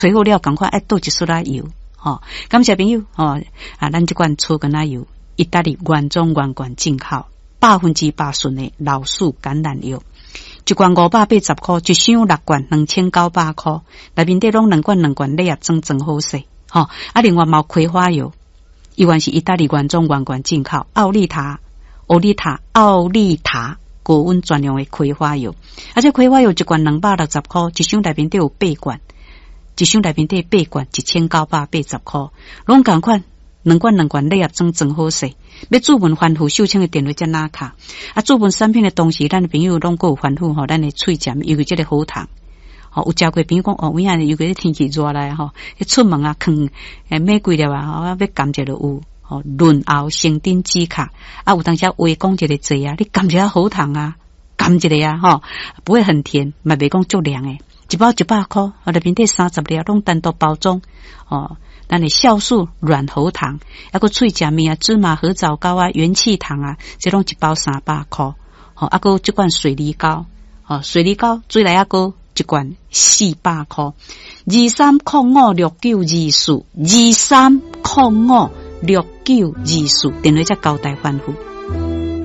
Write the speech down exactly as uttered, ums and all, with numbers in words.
吹好了，赶快爱倒一撮仔油，吼、哦！感谢朋友，吼、哦、啊，咱这款草根仔油，意大利原装原罐进口，百分之八顺的老鼠橄榄油，一罐五百八十块，一箱六罐两千九百块，内面底拢两罐两罐，你也装装好势，吼、哦！啊，另外嘛有葵花油，伊原是意大利原装原罐进口，奥利塔、奥利塔、奥利塔。高温专用的葵花油，而且葵花油一罐两百六十块，一箱内面都有八罐，一箱内面都有八罐，一千九百八十块，拢同款，两罐两罐，你也装装好势。要注文防腐秀清的电话在哪卡？啊，注文产品的同时，咱的朋友拢有防腐吼，咱的喙尖，尤其这个喉糖，吼、哦、有交过朋友讲哦，有影尤其天气热来吼，一出门啊，坑诶玫瑰了啊，吼、哦、要感觉就有。哦，润喉生丁止卡啊，有当时话讲一个济啊，你甘一下喉糖啊，甘一个啊，吼，不会很甜，嘛袂讲足凉诶，一包一百块，我内面底三十粒拢单独包装，哦，咱的酵素软喉糖，还个脆食面啊，芝麻合枣糕啊，元气糖啊，这拢一包三百块，哦，啊个这罐水梨膏，哦，水梨膏最来啊个一罐四百块，二三零五六九二四，二三零五。六九二四，电话才交代反复。